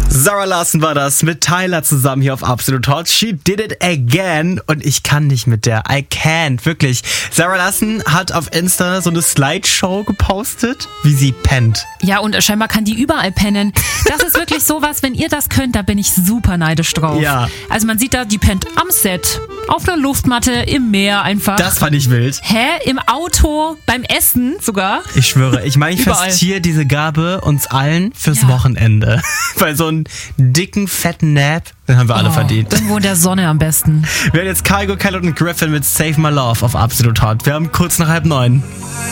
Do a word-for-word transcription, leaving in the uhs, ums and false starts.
Sarah Larsson war das mit Tyler zusammen hier auf Absolut Hot. She did it again. Und ich kann nicht mit der. I can't. Wirklich. Sarah Larsson hat auf Insta so eine Slideshow gepostet, wie sie pennt. Ja, und scheinbar kann die überall pennen. Das ist wirklich sowas, wenn ihr das könnt, da bin ich super neidisch drauf. Ja. Also man sieht da, die pennt am Set, auf einer Luftmatte, im Meer einfach. Das fand ich wild. Hä? Im Auto, beim Essen sogar? Ich schwöre, ich manifestiere diese Gabe uns allen fürs Ja. Wochenende. Weil so einen dicken, fetten Nap, den haben wir alle Oh, verdient. Irgendwo in der Sonne am besten. Wir haben jetzt Kygo, Khaled und Griffin mit Save My Love auf Absolut Hot. Wir haben kurz nach halb neun.